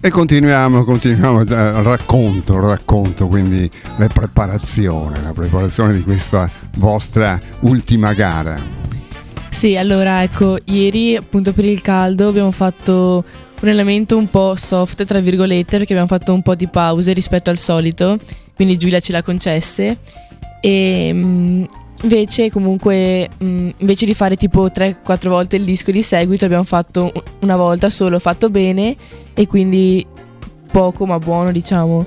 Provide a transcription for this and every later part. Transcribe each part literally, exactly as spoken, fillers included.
E continuiamo, continuiamo il racconto, il racconto, quindi la preparazione, la preparazione di questa vostra ultima gara. Sì, allora ecco, ieri appunto per il caldo abbiamo fatto un allenamento un po' soft, tra virgolette, perché abbiamo fatto un po' di pause rispetto al solito, quindi Giulia ce l'ha concesse. E mh, invece comunque mh, invece di fare tipo tre quattro volte il disco di seguito, abbiamo fatto una volta solo, fatto bene, e quindi poco ma buono, diciamo.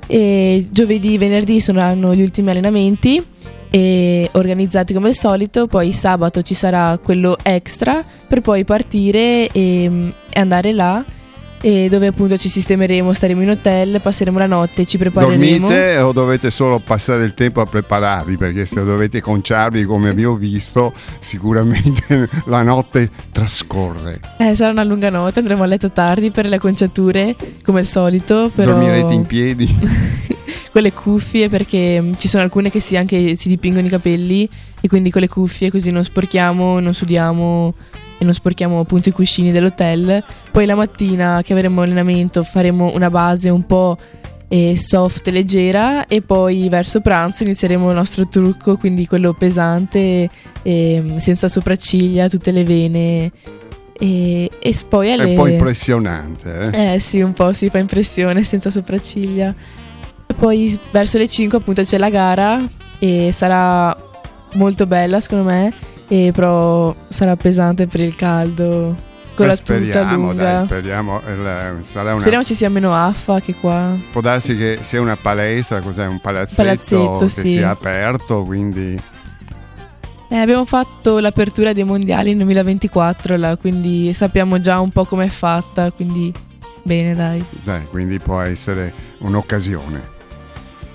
E giovedì, venerdì saranno gli ultimi allenamenti e organizzati come al solito. Poi sabato ci sarà quello extra per poi partire e, e andare là, e dove appunto ci sistemeremo, staremo in hotel, passeremo la notte, ci prepareremo. Dormite o dovete solo passare il tempo a prepararvi? Perché se dovete conciarvi, come abbiamo visto, sicuramente la notte trascorre. Eh, sarà una lunga notte, andremo a letto tardi per le conciature come al solito, però dormirete in piedi con le cuffie, perché ci sono alcune che si anche si dipingono i capelli, e quindi con le cuffie così non sporchiamo, non sudiamo e non sporchiamo appunto i cuscini dell'hotel. Poi la mattina che avremo allenamento faremo una base un po' eh, soft, leggera, e poi verso pranzo inizieremo il nostro trucco, quindi quello pesante, eh, senza sopracciglia, tutte le vene, e, e poi alle... È un po' impressionante, eh? Eh sì, un po' si fa impressione senza sopracciglia. E poi verso le cinque appunto c'è la gara, e sarà molto bella secondo me, e però sarà pesante per il caldo, con la tuta lunga. Dai, speriamo, il, sarà una... speriamo ci sia meno affa che qua. Può darsi che sia una palestra, cos'è, un palazzetto, palazzetto che sì. sia aperto, quindi... Eh, abbiamo fatto l'apertura dei mondiali nel duemilaventiquattro là, quindi sappiamo già un po' com'è fatta, quindi bene, dai. Dai, quindi può essere un'occasione.